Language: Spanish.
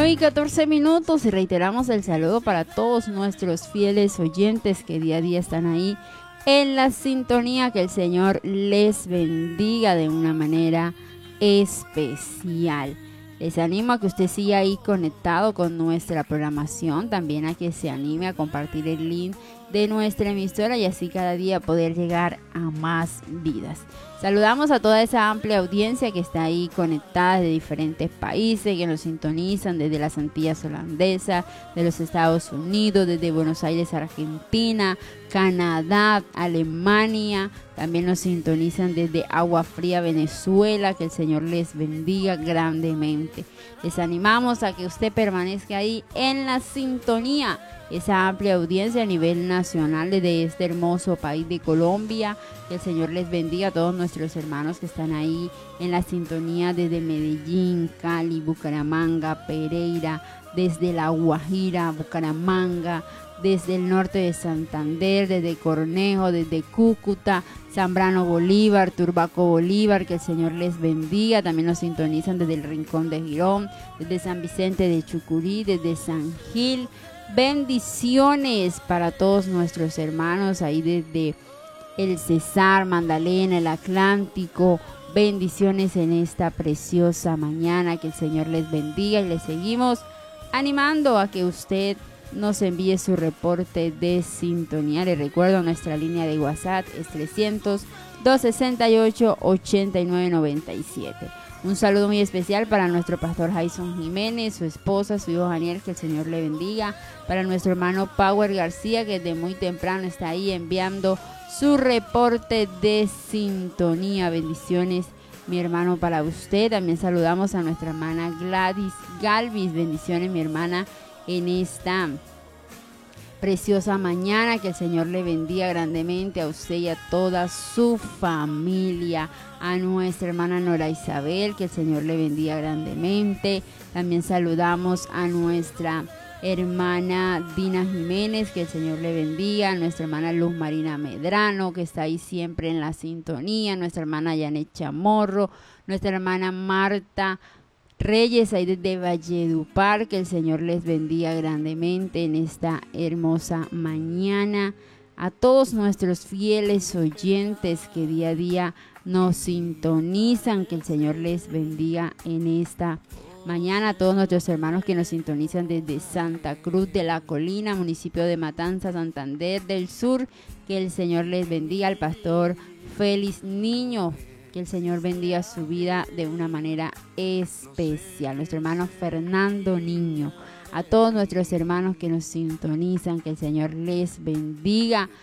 9:14 y reiteramos el saludo para todos nuestros fieles oyentes que día a día están ahí en la sintonía. Que el Señor les bendiga de una manera especial. Les animo a que usted siga ahí conectado con nuestra programación, también a que se anime a compartir el link de nuestra emisora y así cada día poder llegar a más vidas. Saludamos a toda esa amplia audiencia que está ahí conectada de diferentes países, que nos sintonizan desde las Antillas Holandesas, de los Estados Unidos, desde Buenos Aires, Argentina, Canadá, Alemania. También nos sintonizan desde Agua Fría, Venezuela. Que el Señor les bendiga grandemente. Les animamos a que usted permanezca ahí en la sintonía, esa amplia audiencia a nivel nacional desde este hermoso país de Colombia. Que el Señor les bendiga a todos nuestros hermanos que están ahí en la sintonía desde Medellín, Cali, Bucaramanga, Pereira, desde La Guajira, Bucaramanga, desde el norte de Santander, desde Cornejo, desde Cúcuta, Zambrano Bolívar, Turbaco Bolívar. Que el Señor les bendiga. También nos sintonizan desde el Rincón de Girón, desde San Vicente de Chucurí, desde San Gil. Bendiciones para todos nuestros hermanos ahí desde el Cesar, Magdalena, el Atlántico. Bendiciones en esta preciosa mañana. Que el Señor les bendiga y les seguimos animando a que usted nos envíe su reporte de sintonía. Les recuerdo, nuestra línea de WhatsApp es 300-268-8997. Un saludo muy especial para nuestro pastor Jason Jiménez, su esposa, su hijo Daniel, que el Señor le bendiga. Para nuestro hermano Power García, que desde muy temprano está ahí enviando su reporte de sintonía. Bendiciones, mi hermano, para usted. También saludamos a nuestra hermana Gladys Galvis. Bendiciones, mi hermana, en esta preciosa mañana. Que el Señor le bendiga grandemente a usted y a toda su familia. A nuestra hermana Nora Isabel, que el Señor le bendiga grandemente. También saludamos a nuestra hermana Dina Jiménez, que el Señor le bendiga. A nuestra hermana Luz Marina Medrano, que está ahí siempre en la sintonía. Nuestra hermana Janet Chamorro, nuestra hermana Marta Reyes ahí desde Valledupar. Que el Señor les bendiga grandemente en esta hermosa mañana. A todos nuestros fieles oyentes que día a día nos sintonizan, que el Señor les bendiga en esta mañana. A todos nuestros hermanos que nos sintonizan desde Santa Cruz de la Colina, municipio de Matanza, Santander del Sur, que el Señor les bendiga. Al pastor Félix Niño, que el Señor bendiga su vida de una manera especial. Nuestro hermano Fernando Niño. A todos nuestros hermanos que nos sintonizan, que el Señor les bendiga.